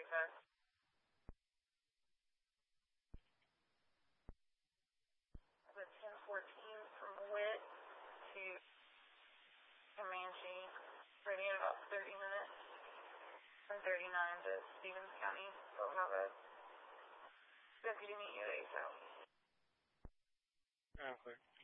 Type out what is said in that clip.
ASAP. The 1014 from Witt to Comanche, ready in about 30 minutes. From 39 to Stevens County, so we'll have a deputy meet you at ASAP. Okay.